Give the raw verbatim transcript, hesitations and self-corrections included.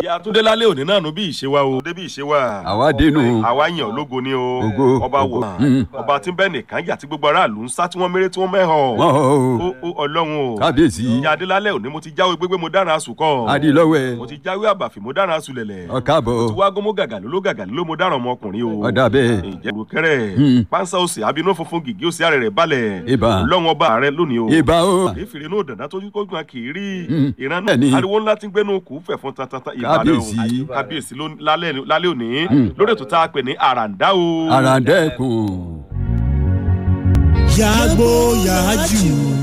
ìyá Túndé lálẹ́ òní náà nu bí ìṣe wa o. Débí ìṣe wa. àwa dénú. àwa yàn ológo ni o. Ògo. ọba wò. ọba tí ń bẹ nìkan jà tí gbogbo aráàlú ń sá tí wọ́n méré tí wọ́n mẹ́hàn. wọ́n ó Ọlọ́run o. kábíyèsí. ìyá Adé lálẹ́ òní mo ti jáwé gbégbé mo dára àsùkọ. adilọ́wẹ̀. mo ti jáwé àbàfì mo dára àsùlẹ̀lẹ̀. ọ̀kábọ̀. mo ti wá gómó gàgà ló ló gàgà ló mo dára ọmọkùnrin o. ọ̀dà bẹ́ẹ̀. ìjẹ́ ìrùkẹ́rẹ́. pánsá òsì abinú funfun gìgí òsì àrẹ̀ rẹ̀ balẹ̀. Ìbà. Ọlọ́run ọba rẹ lónìí o. ìbà o. èfìrè inú dàda tó kó gbọ́n kì í rí. ìran Bẹ́ẹ̀ni. náà ariwo ńlá ti ń gbénu kù fẹ̀ fún tatata ìbàdàn o. Kábíyèsí. kábíyèsí ló- lálẹ́ lálẹ́ òní. lórí ètò tá a pè ní àràǹdá o. àràǹdẹ̀kùn. yàgbó yàájú.